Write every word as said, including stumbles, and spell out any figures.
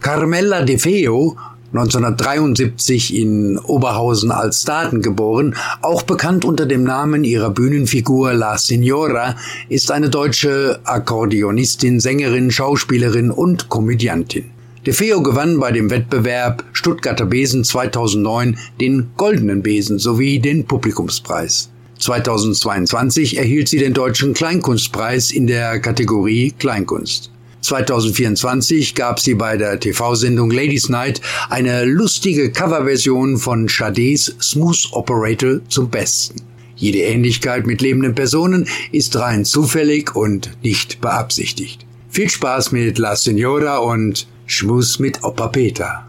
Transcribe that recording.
Carmela De Feo, neunzehnhundertdreiundsiebzig in Oberhausen als Staden geboren, auch bekannt unter dem Namen ihrer Bühnenfigur La Signora, ist eine deutsche Akkordeonistin, Sängerin, Schauspielerin und Komödiantin. De Feo gewann bei dem Wettbewerb Stuttgarter Besen zweitausendneun den Goldenen Besen sowie den Publikumspreis. zweitausendzweiundzwanzig erhielt sie den Deutschen Kleinkunstpreis in der Kategorie Kleinkunst. zweitausendvierundzwanzig gab sie bei der T V-Sendung Ladies Night eine lustige Coverversion von Sadés Smooth Operator zum Besten. Jede Ähnlichkeit mit lebenden Personen ist rein zufällig und nicht beabsichtigt. Viel Spaß mit La Signora und Schmus mit Opa Peter.